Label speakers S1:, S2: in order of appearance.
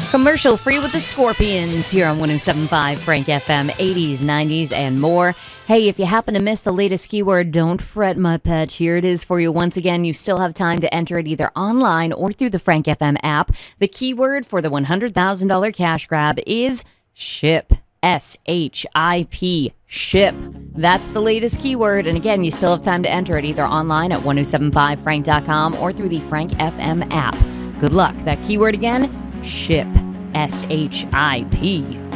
S1: Commercial free with the Scorpions here on 107.5 Frank FM, 80s, 90s, and more. Hey, if you happen to miss the latest keyword, don't fret, my pet. Here it is for you once again. You still have time to enter it either online or through the Frank FM app. The keyword for the $100,000 cash grab is SHIP. SHIP. SHIP. That's the latest keyword. And again, you still have time to enter it either online at 1075frank.com or through the Frank FM app. Good luck. That keyword again, SHIP. SHIP.